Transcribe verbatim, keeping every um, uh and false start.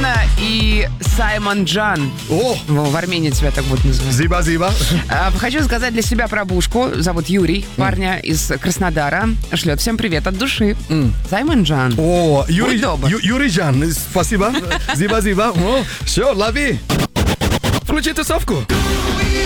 Кристина и Саймон Джан. О! В Армении тебя так будут называть. Зиба, зиба. А, Хочу сказать для себя про Бушку. Зовут Юрий, парня из Краснодара. Шлет всем привет от души. Саймон Джан. О, Юрий, Будь добр. Ю- Юрий Жан, спасибо. Зиба, зиба. О, все, лови. Включи тусовку.